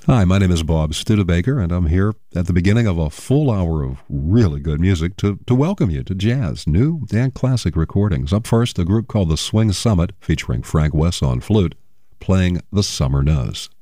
Hi, my name is Bob Studebaker, and I'm here at the beginning of a full hour of really good music to welcome you to jazz, new and classic recordings. Up first, a group called the Swing Summit, featuring Frank West on flute, playing The Summer Knows.